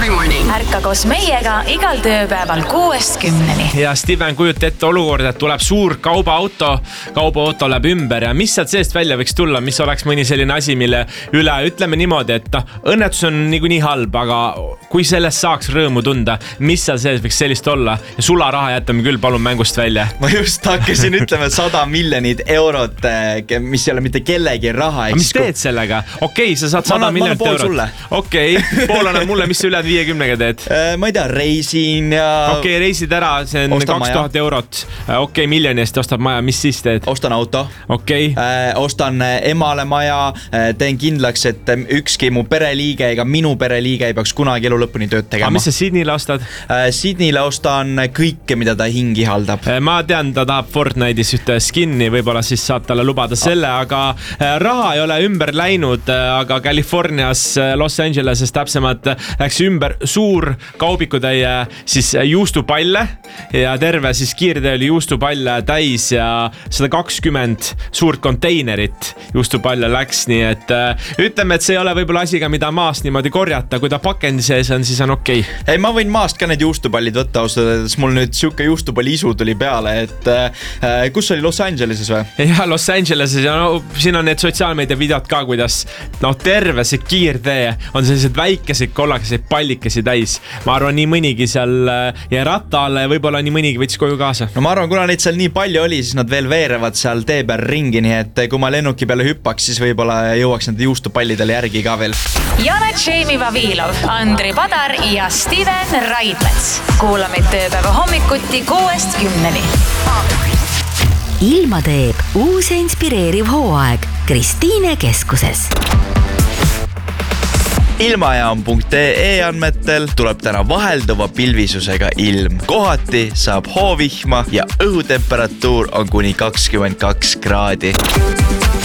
every morning. Ärka koos meiega igal tööpäeval 6-10. Ja Steven, kujuta ette olukord, et tuleb suur kaubaauto läheb ümber ja mis sealt seest välja võiks tulla, mis oleks mõni selline asi, mille üle ütleme niimoodi, et õnnetus on niikuinii halb, aga kui sellest saaks rõõmu tunda, mis seal sees võiks sellist olla ja sularaha jätame küll palun mängust välja. Ma just hakkasin ütlema 100 miljonit eurot, mis ei ole mitte kellegi raha. Mis teed sellega? Okei, sa saad 100 miljonit eurot. Okei, pool annab mulle, mis sa üle 50 teed? Ma ei tea, reisin ja... Okei, reisid ära, see on 2000 eurot. Okei, miljoni eest ostad maja, mis siis teed? Ostan auto. Okei. Ostan emale maja, teen kindlaks, et ükski mu pereliige ega minu pereliige ei peaks kunagi elu lõpuni tööd tegema. Aga mis sa Sydneyle ostad? Sydneyle ostan kõike, mida ta hingi haldab. Ma tean, ta tahab Fortnite'is ühte skinni, võib-olla siis saab talle lubada selle, aga raha ei ole ümber läinud, aga Californias, Los Angeleses täpsemalt läks ümber suur kaubikutäie siis juustupalle ja terve siis kiirtee oli juustupalle täis ja 120 suurt konteinerit juustupalle läks, nii et ütleme, et see ei ole võib-olla asiga, mida maast niimoodi korjata, kui ta pakendi sees on, siis on okei. Ei, ma võin maast ka need juustupallid võtta, ausalt, mul nüüd siuke juustupalli isu tuli peale, et kus oli Los Angeleses või? Ja Los Angeleses ja no, siin on need sotsiaalmeedia videod ka, kuidas terve see kiirtee on sellised väikeseid kollakeseid pallikesi täis. Ma arvan, nii mõnigi seal ja ratta alla ja võib-olla nii mõnigi võttis koju kaasa. No ma arvan, kuna neid seal nii palju oli, siis nad veel veerevad seal tee peal ringi, nii et kui ma lennuki peale hüppaks, siis võib-olla jõuaks nende juustupallidele järgi ka veel. Janet Jamie Vavilov, Andri Padar ja Steven Raidmets. Kuula meid tööpäeva hommikuti 6-10. Ilma teeb uus ja inspireeriv hooaeg Kristiine keskuses. Ilmajaam.ee andmetel tuleb täna vahelduva pilvisusega ilm. Kohati saab hoovihma ja õhutemperatuur on kuni 22 kraadi.